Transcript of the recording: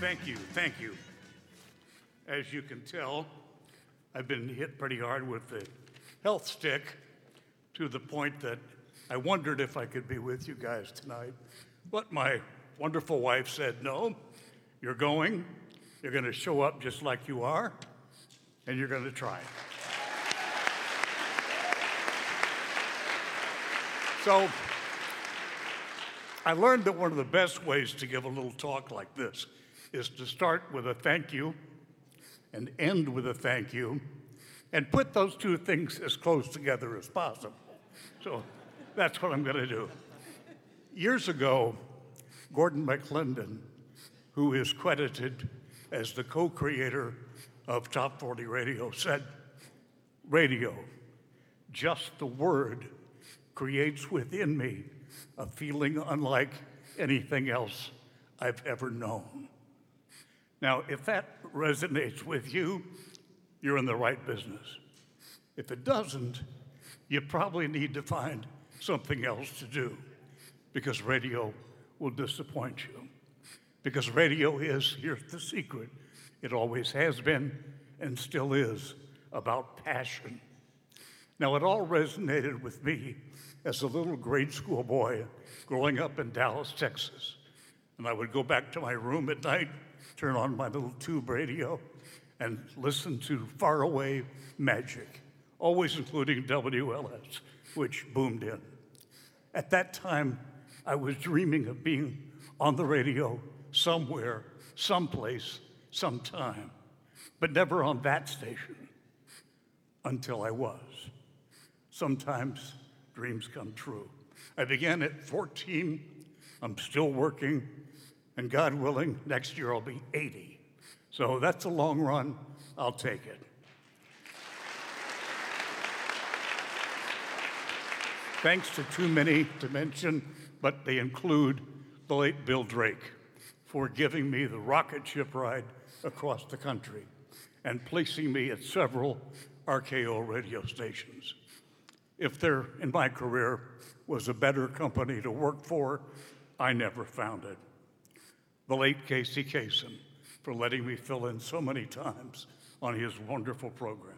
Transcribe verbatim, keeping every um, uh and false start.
thank you, thank you. As you can tell, I've been hit pretty hard with the health stick to the point that I wondered if I could be with you guys tonight. But my wonderful wife said, no, you're going, you're gonna show up just like you are, and you're gonna try. So, I learned that one of the best ways to give a little talk like this is to start with a thank you and end with a thank you and put those two things as close together as possible. So that's what I'm going to do. Years ago, Gordon McClendon, who is credited as the co-creator of Top forty Radio, said, radio, just the word, creates within me a feeling unlike anything else I've ever known. Now, if that resonates with you, you're in the right business. If it doesn't, you probably need to find something else to do, because radio will disappoint you. Because radio is, here's the secret, it always has been and still is about passion. Now, it all resonated with me as a little grade school boy growing up in Dallas, Texas. And I would go back to my room at night, turn on my little tube radio, and listen to faraway magic, always including W L S, which boomed in. At that time, I was dreaming of being on the radio somewhere, someplace, sometime, but never on that station, until I was. Sometimes dreams come true. I began at fourteen, I'm still working, and God willing, next year I'll be eighty. So that's a long run, I'll take it. Thanks to too many to mention, but they include the late Bill Drake for giving me the rocket ship ride across the country and placing me at several R K O radio stations. If there, in my career, was a better company to work for, I never found it. The late Casey Kasem for letting me fill in so many times on his wonderful program.